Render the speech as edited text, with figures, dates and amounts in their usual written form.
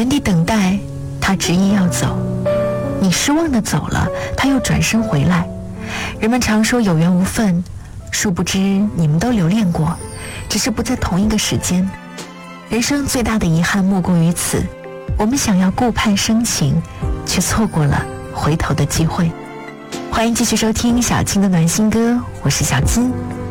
原地等待，他执意要走；你失望地走了，他又转身回来。人们常说有缘无分，殊不知你们都留恋过，只是不在同一个时间。人生最大的遗憾莫过于此，我们想要顾盼生情，却错过了回头的机会。欢迎继续收听小金的暖心歌，我是小金。